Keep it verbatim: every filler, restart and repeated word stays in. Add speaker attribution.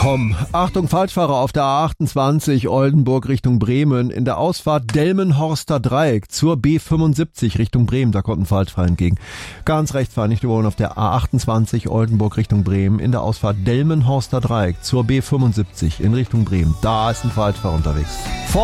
Speaker 1: komm. Achtung, Falschfahrer auf der A achtundzwanzig Oldenburg Richtung Bremen. In der Ausfahrt Delmenhorster Dreieck zur B fünfundsiebzig Richtung Bremen. Da kommt ein Falschfahrer entgegen. Ganz rechts fahren, nicht überholen auf der A achtundzwanzig Oldenburg Richtung Bremen. In der Ausfahrt Delmenhorster Dreieck zur B fünfundsiebzig in Richtung Bremen. Da ist ein Falschfahrer unterwegs. Vor